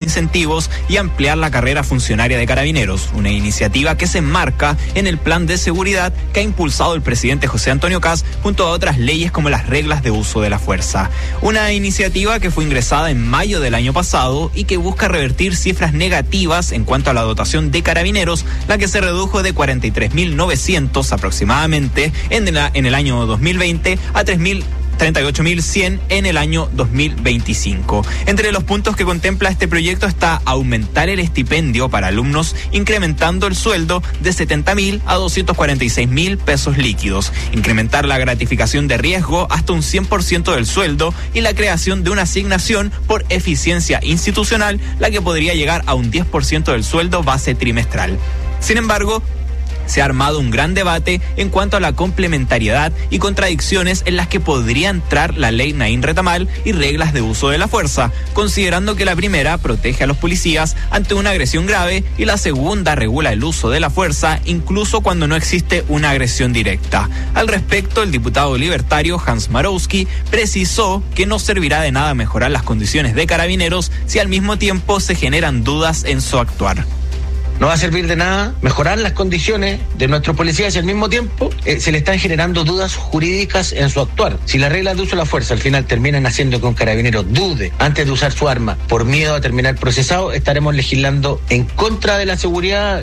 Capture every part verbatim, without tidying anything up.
incentivos y ampliar la carrera funcionaria de Carabineros, una iniciativa que se enmarca en el plan de seguridad que ha impulsado el presidente José Antonio Kast junto a otras leyes como las reglas de uso de la fuerza. Una iniciativa que fue ingresada en mayo del año pasado y que busca revertir cifras negativas en cuanto a la dotación de Carabineros, la que se redujo de cuarenta y tres mil novecientos aproximadamente en, la, en el año dos mil veinte a tres mil treinta y ocho mil cien en el año dos mil veinticinco. Entre los puntos que contempla este proyecto está aumentar el estipendio para alumnos, incrementando el sueldo de setenta mil a doscientos cuarenta y seis mil pesos líquidos, incrementar la gratificación de riesgo hasta un cien por ciento del sueldo y la creación de una asignación por eficiencia institucional, la que podría llegar a un diez por ciento del sueldo base trimestral. Sin embargo, se ha armado un gran debate en cuanto a la complementariedad y contradicciones en las que podría entrar la ley Naín Retamal y reglas de uso de la fuerza, considerando que la primera protege a los policías ante una agresión grave y la segunda regula el uso de la fuerza incluso cuando no existe una agresión directa. Al respecto, el diputado libertario Hans Marowski precisó que no servirá de nada mejorar las condiciones de Carabineros si al mismo tiempo se generan dudas en su actuar. No va a servir de nada mejorar las condiciones de nuestros policías y al mismo tiempo eh, se le están generando dudas jurídicas en su actuar. Si las reglas de uso de la fuerza al final terminan haciendo que un carabinero dude antes de usar su arma por miedo a terminar procesado, estaremos legislando en contra de la seguridad.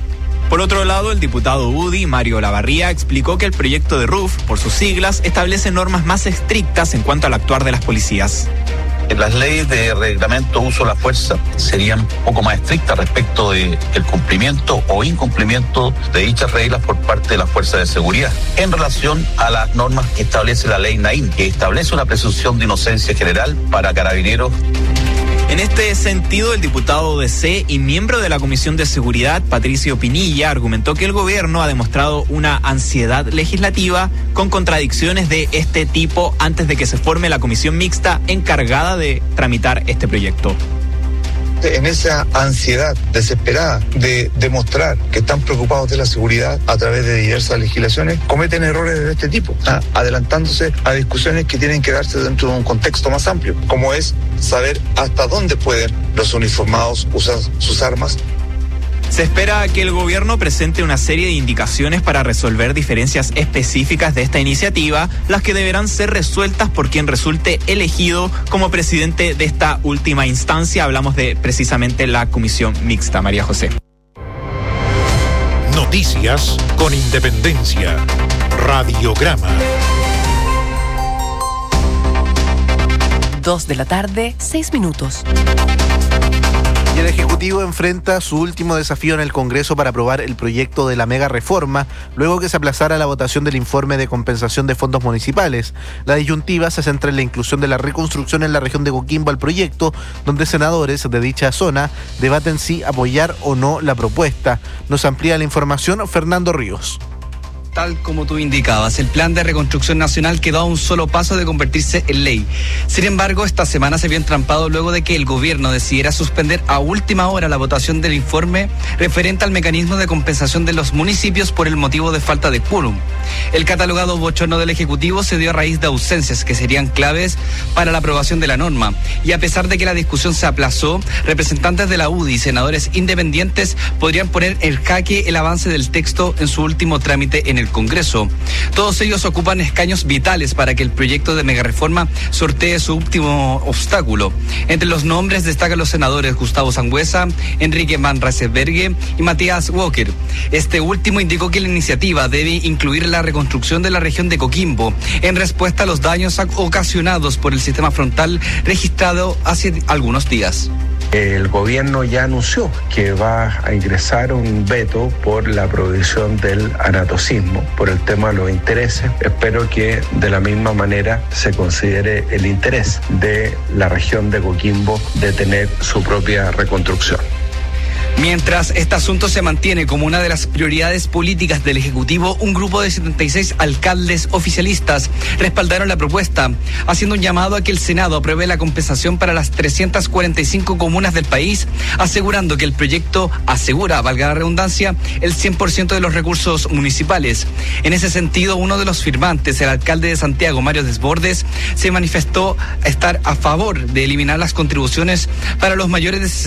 Por otro lado, el diputado U D I, Mario Olavarría, explicó que el proyecto de R U F, por sus siglas, establece normas más estrictas en cuanto al actuar de las policías. Las leyes de reglamento uso de la fuerza serían un poco más estrictas respecto de el cumplimiento o incumplimiento de dichas reglas por parte de las fuerzas de seguridad en relación a las normas que establece la ley Naín, que establece una presunción de inocencia general para Carabineros. En este sentido, el diputado D C y miembro de la Comisión de Seguridad, Patricio Pinilla, argumentó que el gobierno ha demostrado una ansiedad legislativa con contradicciones de este tipo antes de que se forme la comisión mixta encargada de tramitar este proyecto. En esa ansiedad desesperada de demostrar que están preocupados de la seguridad a través de diversas legislaciones, cometen errores de este tipo, ¿ah? adelantándose a discusiones que tienen que darse dentro de un contexto más amplio, como es saber hasta dónde pueden los uniformados usar sus armas. Se espera que el gobierno presente una serie de indicaciones para resolver diferencias específicas de esta iniciativa, las que deberán ser resueltas por quien resulte elegido como presidente de esta última instancia. Hablamos de precisamente la comisión mixta. María José. Noticias con independencia. Radiograma. Dos de la tarde, seis minutos. Y el Ejecutivo enfrenta su último desafío en el Congreso para aprobar el proyecto de la mega reforma, luego que se aplazara la votación del informe de compensación de fondos municipales. La disyuntiva se centra en la inclusión de la reconstrucción en la región de Coquimbo al proyecto, donde senadores de dicha zona debaten si apoyar o no la propuesta. Nos amplía la información Fernando Ríos. Tal como tú indicabas, el plan de reconstrucción nacional quedó a un solo paso de convertirse en ley. Sin embargo, esta semana se vio entrampado luego de que el gobierno decidiera suspender a última hora la votación del informe referente al mecanismo de compensación de los municipios por el motivo de falta de quórum. El catalogado bochorno del Ejecutivo se dio a raíz de ausencias que serían claves para la aprobación de la norma. Y a pesar de que la discusión se aplazó, representantes de la U D I y senadores independientes podrían poner en jaque el avance del texto en su último trámite en el Congreso. Todos ellos ocupan escaños vitales para que el proyecto de megareforma sortee su último obstáculo. Entre los nombres destacan los senadores Gustavo Sangüesa, Enrique Van Rysselberghe y Matías Walker. Este último indicó que la iniciativa debe incluir la reconstrucción de la región de Coquimbo en respuesta a los daños ocasionados por el sistema frontal registrado hace algunos días. El gobierno ya anunció que va a ingresar un veto por la prohibición del anatocismo, por el tema de los intereses. Espero que de la misma manera se considere el interés de la región de Coquimbo de tener su propia reconstrucción. Mientras este asunto se mantiene como una de las prioridades políticas del Ejecutivo, un grupo de setenta y seis alcaldes oficialistas respaldaron la propuesta, haciendo un llamado a que el Senado apruebe la compensación para las trescientas cuarenta y cinco comunas del país, asegurando que el proyecto asegura, valga la redundancia, el cien por ciento de los recursos municipales. En ese sentido, uno de los firmantes, el alcalde de Santiago, Mario Desbordes, se manifestó estar a favor de eliminar las contribuciones para los mayores de